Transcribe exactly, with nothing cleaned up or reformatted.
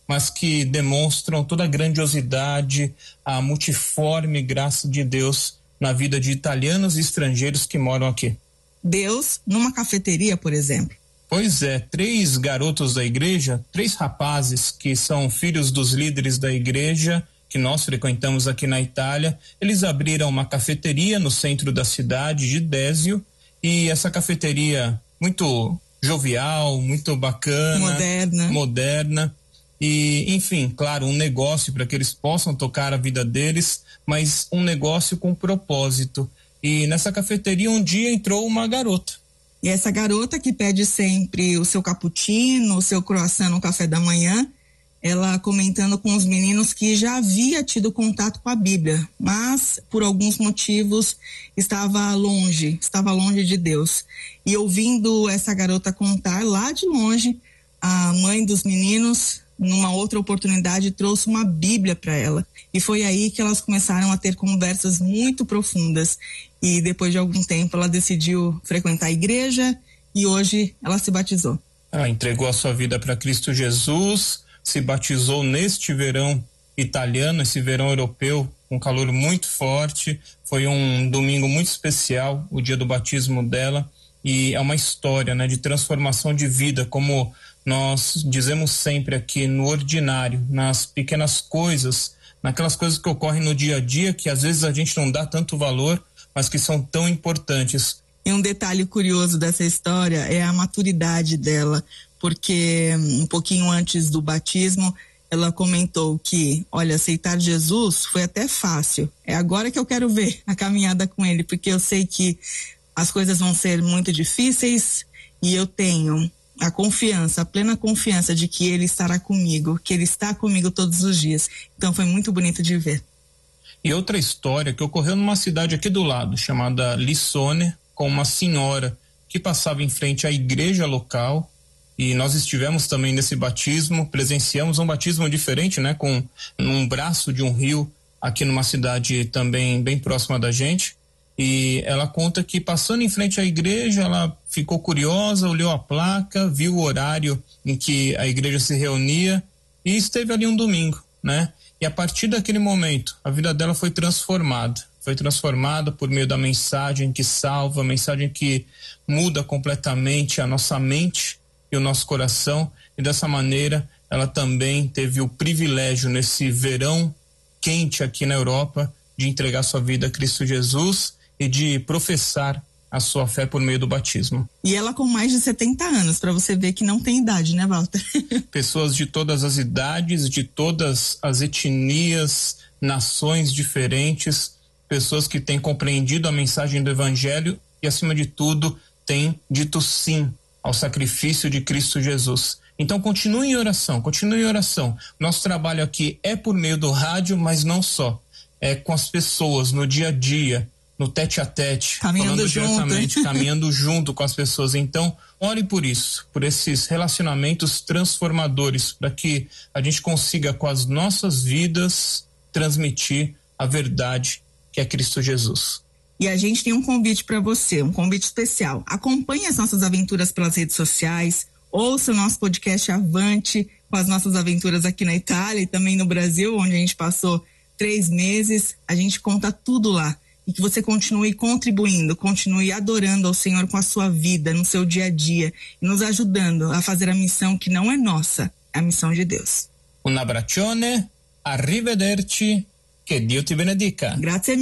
mas que demonstram toda a grandiosidade, a multiforme graça de Deus na vida de italianos e estrangeiros que moram aqui. Deus numa cafeteria, por exemplo. Pois é, três garotos da igreja, três rapazes que são filhos dos líderes da igreja que nós frequentamos aqui na Itália, eles abriram uma cafeteria no centro da cidade de Desio, e essa cafeteria muito jovial, muito bacana, moderna, moderna e, enfim, claro, um negócio para que eles possam tocar a vida deles, mas um negócio com propósito. E nessa cafeteria um dia entrou uma garota. E essa garota que pede sempre o seu cappuccino, o seu croissant no café da manhã, ela comentando com os meninos que já havia tido contato com a Bíblia, mas por alguns motivos estava longe, estava longe de Deus. E ouvindo essa garota contar lá de longe, a mãe dos meninos, numa outra oportunidade, trouxe uma Bíblia para ela. E foi aí que elas começaram a ter conversas muito profundas. E depois de algum tempo ela decidiu frequentar a igreja e hoje ela se batizou. Ela entregou a sua vida para Cristo Jesus, se batizou neste verão italiano, esse verão europeu, com calor muito forte. Foi um domingo muito especial, o dia do batismo dela, e é uma história, né, de transformação de vida, como nós dizemos sempre aqui, no ordinário, nas pequenas coisas, naquelas coisas que ocorrem no dia a dia, que às vezes a gente não dá tanto valor, mas que são tão importantes. E um detalhe curioso dessa história é a maturidade dela, porque um pouquinho antes do batismo, ela comentou que, olha, aceitar Jesus foi até fácil. É agora que eu quero ver a caminhada com ele, porque eu sei que as coisas vão ser muito difíceis e eu tenho a confiança, a plena confiança de que ele estará comigo, que ele está comigo todos os dias. Então foi muito bonito de ver. E outra história que ocorreu numa cidade aqui do lado, chamada Lissone, com uma senhora que passava em frente à igreja local, e nós estivemos também nesse batismo, presenciamos um batismo diferente, né, com num braço de um rio, aqui numa cidade também bem próxima da gente, e ela conta que passando em frente à igreja, ela ficou curiosa, olhou a placa, viu o horário em que a igreja se reunia e esteve ali um domingo, né? E a partir daquele momento, a vida dela foi transformada. Foi transformada por meio da mensagem que salva, a mensagem que muda completamente a nossa mente e o nosso coração. E dessa maneira, ela também teve o privilégio, nesse verão quente aqui na Europa, de entregar sua vida a Cristo Jesus e de professar a sua fé por meio do batismo. E ela com mais de setenta anos, para você ver que não tem idade, né, Walter? Pessoas de todas as idades, de todas as etnias, nações diferentes, pessoas que têm compreendido a mensagem do Evangelho e, acima de tudo, têm dito sim ao sacrifício de Cristo Jesus. Então continue em oração, continue em oração. Nosso trabalho aqui é por meio do rádio, mas não só. É com as pessoas, no dia a dia, no tete a tete, caminhando falando junto, diretamente, caminhando junto com as pessoas. Então, ore por isso, por esses relacionamentos transformadores, para que a gente consiga, com as nossas vidas, transmitir a verdade que é Cristo Jesus. E a gente tem um convite para você, um convite especial. Acompanhe as nossas aventuras pelas redes sociais, ouça o nosso podcast Avante, com as nossas aventuras aqui na Itália e também no Brasil, onde a gente passou três meses. A gente conta tudo lá. E que você continue contribuindo, continue adorando ao Senhor com a sua vida, no seu dia a dia, e nos ajudando a fazer a missão que não é nossa, é a missão de Deus. Un abbraccione, arrivederci, che Dio ti benedica. Grazie.